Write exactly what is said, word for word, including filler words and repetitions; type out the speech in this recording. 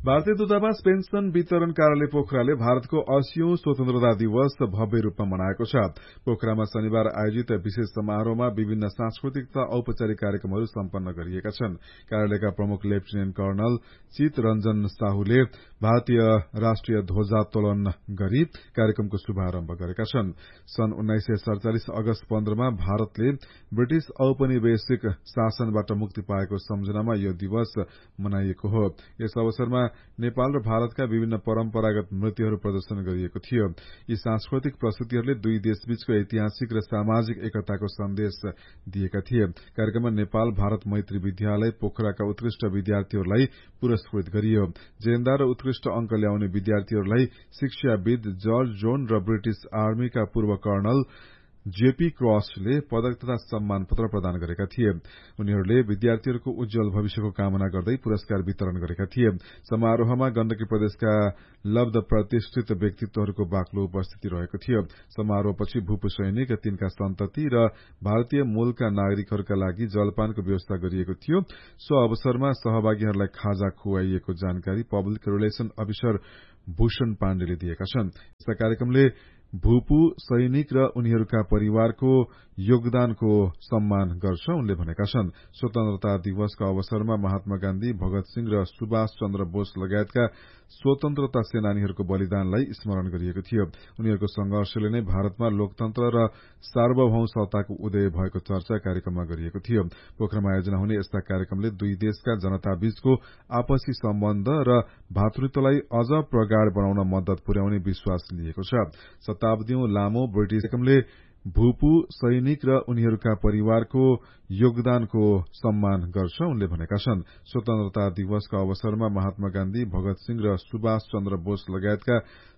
भारतीय दूतावास पेन्सन वितरण कार्यालय पोखराले भारतको अस्सीऔं स्वतन्त्रता दिवस भव्य रूपमा मनाएको छ। पोखरामा शनिबार आयोजित विशेष समारोहमा विभिन्न सांस्कृतिक तथा औपचारिक कार्यक्रमहरू सम्पन्न गरिएका छन्। कार्यालयका प्रमुख लेफ्टिनेन्ट कर्णल चित रञ्जन साहुले भारतीय राष्ट्रिय ध्वजात्तोलन गरी कार्यक्रमको शुभारम्भ गरेका छन्। सन् उन्नाइस सय सड़चालिस अगस्त पन्ध्रमा भारतले ब्रिटिश औपनिवेशिक शासनबाट मुक्ति पाएको सम्झनामा यो दिवस मनाइएको हो। यस अवसरमा नेपाल र भारतका विभिन्न परम्परागत नृत्यहरू प्रदर्शन गरिएको थियो। यी सांस्कृतिक प्रस्तुतिहरूले दुई देशबीचको ऐतिहासिक र सामाजिक एकताको सन्देश दिएका थिए। कार्यक्रममा नेपाल भारत मैत्री विद्यालय पोखराका उत्कृष्ट विद्यार्थीहरूलाई पुरस्कृत गरियो। जेन्दा र उत्कृष्ट अंक ल्याउने विद्यार्थीहरूलाई शिक्षाविद जर्ज जोन र ब्रिटिश आर्मीका पूर्व कर्णल जेपी क्रसले पदक तथा सम्मान पत्र प्रदान गरेका थिए। उनीहरूले विद्यार्थीहरूको उज्जवल भविष्यको कामना गर्दै पुरस्कार वितरण गरेका थिए। समारोहमा गण्डकी प्रदेशका लब्ध प्रतिष्ठित व्यक्तित्वहरूको बाक्लो उपस्थिति रहेको थियो। समारोहपछि भूपू सैनिक, तिनका सन्तति र भारतीय मूलका नागरिकहरूका लागि जलपानको व्यवस्था गरिएको थियो। सो अवसरमा सहभागीहरूलाई खाजा खुवाइएको जानकारी पब्लिक रिलेशन अफिसर भूषण पाण्डेले दिएका छन्। यस्ता कार्यक्रमले भूपू सैनिक र उनीहरूका परिवारको योगदानको सम्मान गर्छ, उनले भनेका छन्। स्वतन्त्रता दिवसको अवसरमा महात्मा गान्धी, भगत सिंह र सुभाष चन्द्र बोस लगायतका स्वतन्त्रता सेनानीहरूको बलिदानलाई स्मरण गरिएको थियो। उनीहरूको संघर्षले नै भारतमा लोकतन्त्र र सार्वभौम सत्ताको उदय भएको चर्चा कार्यक्रममा गरिएको थियो। पोखरामा आयोजना हुने यस्ता कार्यक्रमले दुई देशका जनताबीचको आपसी सम्बन्ध र भातृत्वलाई अझ प्रगाढ़ बनाउन मद्दत पुर्याउने विश्वास लिएको छ। शताब्दीऔं लामो ब्रिटिश कार्यक्रमले भूपू सैनिक र उनीहरूका परिवारको योगदानको सम्मान गर्छ, उनले भनेका छन्। स्वतन्त्रता दिवसको अवसरमा महात्मा गान्धी, भगत सिंह र सुभाष चन्द्र बोस लगायतका